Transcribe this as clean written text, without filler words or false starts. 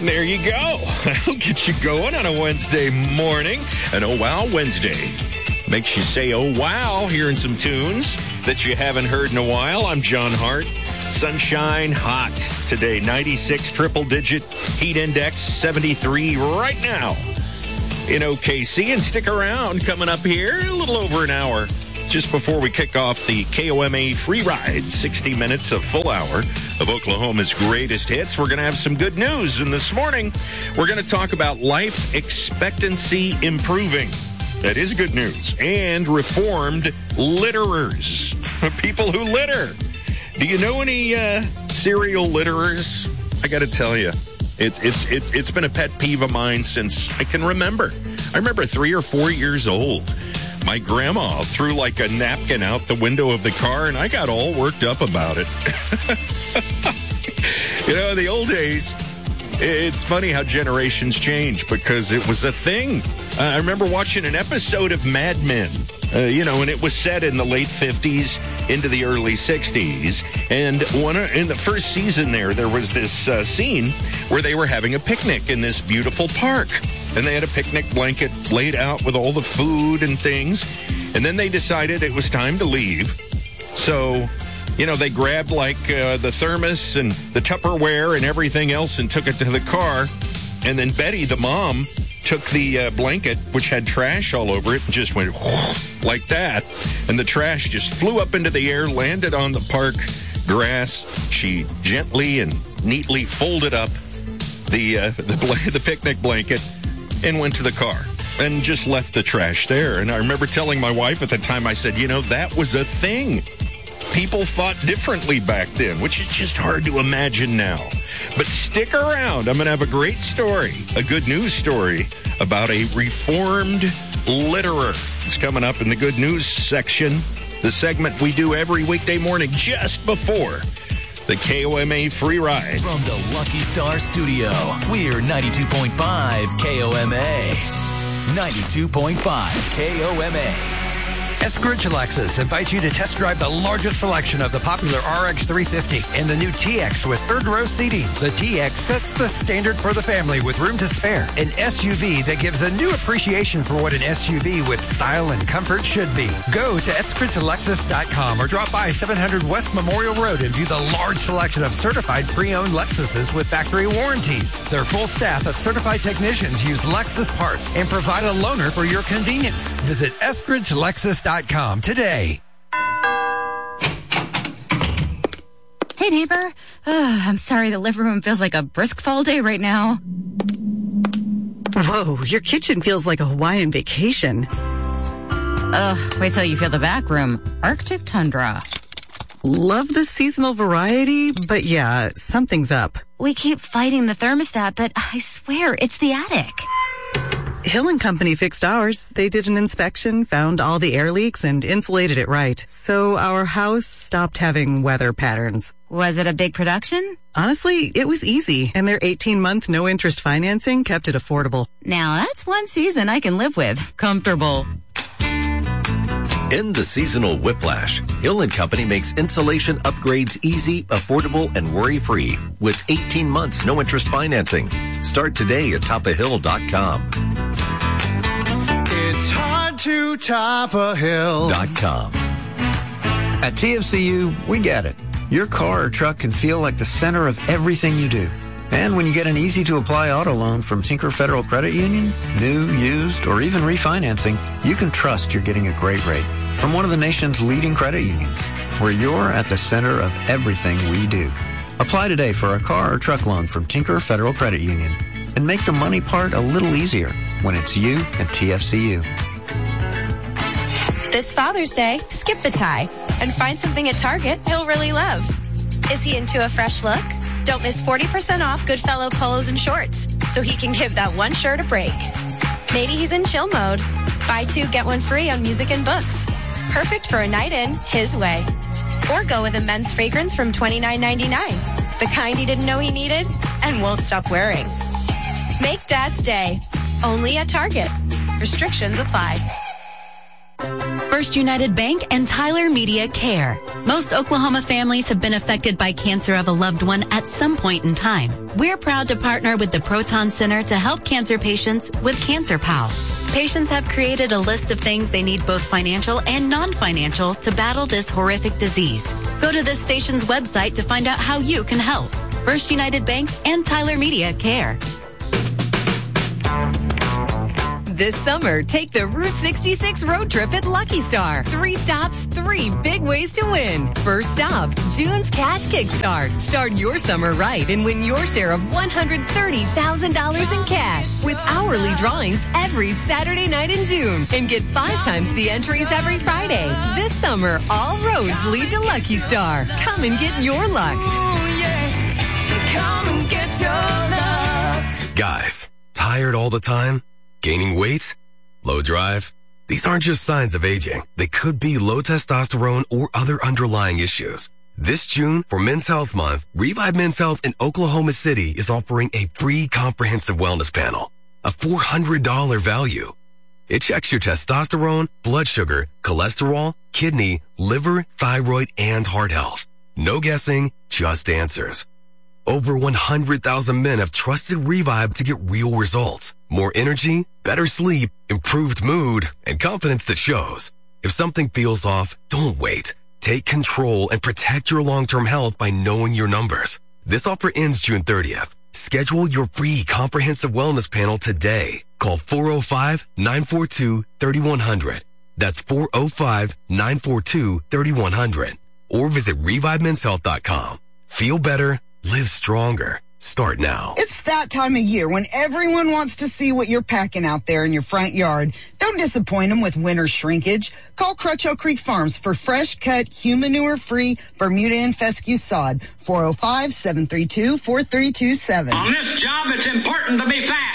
There you go. That'll get you going on a Wednesday morning. An Oh Wow Wednesday. Makes you say, oh wow, hearing some tunes that you haven't heard in a while. I'm John Hart. Sunshine hot today. 96 triple-digit heat index, 73 right now in OKC. And stick around, coming up here a little over an hour just before we kick off the KOMA Free Ride. 60 minutes, a full hour of Oklahoma's greatest hits. We're going to have some good news. And this morning, we're going to talk about life expectancy improving. That is good news. And reformed litterers. People who litter. Do you know any serial litterers? I got to tell you, it's been a pet peeve of mine since I can remember. I remember 3 or 4 years old. My grandma threw like a napkin out the window of the car, and I got all worked up about it. You know, in the old days, it's funny how generations change because it was a thing. I remember watching an episode of Mad Men, and it was set in the late 50s into the early 60s. And in the first season there was this scene where they were having a picnic in this beautiful park. And they had a picnic blanket laid out with all the food and things. And then they decided it was time to leave. So, they grabbed the thermos and the Tupperware and everything else and took it to the car. And then Betty, the mom, took the blanket, which had trash all over it, and just went like that. And the trash just flew up into the air, landed on the park grass. She gently and neatly folded up the picnic blanket and went to the car and just left the trash there. And I remember telling my wife at the time, I said, that was a thing. People thought differently back then, which is just hard to imagine now. But stick around. I'm going to have a great story, a good news story about a reformed litterer. It's coming up in the good news section, the segment we do every weekday morning just before the KOMA Free Ride. From the Lucky Star Studio, we're 92.5 KOMA. 92.5 KOMA. Eskridge Lexus invites you to test drive the largest selection of the popular RX 350 and the new TX with third-row seating. The TX sets the standard for the family with room to spare. An SUV that gives a new appreciation for what an SUV with style and comfort should be. Go to eskridgelexus.com or drop by 700 West Memorial Road and view the large selection of certified pre-owned Lexuses with factory warranties. Their full staff of certified technicians use Lexus parts and provide a loaner for your convenience. Visit eskridgelexus.com today. Hey, neighbor. I'm sorry the living room feels like a brisk fall day right now. Whoa, your kitchen feels like a Hawaiian vacation. Wait till you feel the back room. Arctic tundra. Love the seasonal variety, but yeah, something's up. We keep fighting the thermostat, but I swear it's the attic. Hill & Company fixed ours. They did an inspection, found all the air leaks, and insulated it right. So our house stopped having weather patterns. Was it a big production? Honestly, it was easy, and their 18-month no-interest financing kept it affordable. Now that's one season I can live with. Comfortable. End the seasonal whiplash. Hill & Company makes insulation upgrades easy, affordable, and worry-free with 18 months no-interest financing. Start today at topahill.com. It's hard to top a hill. .com. At TFCU, we get it. Your car or truck can feel like the center of everything you do. And when you get an easy-to-apply auto loan from Tinker Federal Credit Union, new, used, or even refinancing, you can trust you're getting a great rate from one of the nation's leading credit unions, where you're at the center of everything we do. Apply today for a car or truck loan from Tinker Federal Credit Union and make the money part a little easier when it's you and TFCU. This Father's Day, skip the tie and find something at Target he'll really love. Is he into a fresh look? Don't miss 40% off Goodfellow polos and shorts so he can give that one shirt a break. Maybe he's in chill mode. Buy two, get one free on music and books. Perfect for a night in his way. Or go with a men's fragrance from $29.99. The kind he didn't know he needed and won't stop wearing. Make Dad's Day. Only at Target. Restrictions apply. First United Bank, and Tyler Media Care. Most Oklahoma families have been affected by cancer of a loved one at some point in time. We're proud to partner with the Proton Center to help cancer patients with Cancer Pals. Patients have created a list of things they need, both financial and non-financial, to battle this horrific disease. Go to this station's website to find out how you can help. First United Bank and Tyler Media Care. This summer, take the Route 66 road trip at Lucky Star. 3 stops, 3 big ways to win. First stop, June's Cash Kickstart. Start your summer right and win your share of $130,000 in cash with hourly drawings every Saturday night in June. And get 5 times the entries every Friday. This summer, all roads lead to Lucky Star. Come and get your luck. Ooh, yeah. Come and get your luck. Guys, tired all the time? Gaining weight? Low drive? These aren't just signs of aging. They could be low testosterone or other underlying issues. This June, for Men's Health Month, Revive Men's Health in Oklahoma City is offering a free comprehensive wellness panel, a $400 value. It checks your testosterone, blood sugar, cholesterol, kidney, liver, thyroid, and heart health. No guessing, just answers. Over 100,000 men have trusted Revive to get real results. More energy, better sleep, improved mood, and confidence that shows. If something feels off, don't wait. Take control and protect your long-term health by knowing your numbers. This offer ends June 30th. Schedule your free comprehensive wellness panel today. Call 405-942-3100. That's 405-942-3100. Or visit ReviveMen'sHealth.com. Feel better. Live stronger. Start now. It's that time of year when everyone wants to see what you're packing out there in your front yard. Don't disappoint them with winter shrinkage. Call Crutcho Creek Farms for fresh cut, humanure-free Bermuda and fescue sod. 405-732-4327. On this job, it's important to be fast.